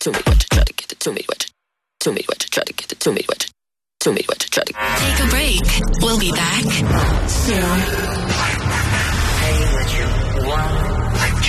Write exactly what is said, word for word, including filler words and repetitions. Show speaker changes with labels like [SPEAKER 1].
[SPEAKER 1] to me, what you try to get it to me, what you to me, what you try to get it to me, what you to me, what you try to
[SPEAKER 2] take a break. We'll be back soon.